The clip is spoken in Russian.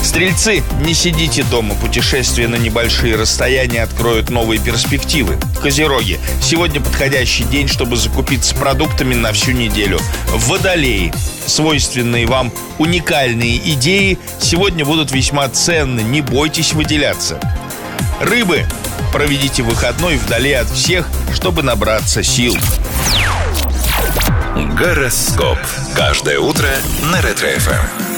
Стрельцы, не сидите дома. Путешествия на небольшие расстояния откроют новые перспективы. Козероги, сегодня подходящий день, чтобы закупиться продуктами на всю неделю. Водолеи, свойственные вам уникальные идеи сегодня будут весьма ценны. Не бойтесь выделяться. Рыбы, проведите выходной вдали от всех, чтобы набраться сил. Гороскоп. Каждое утро на Ретро-ФМ.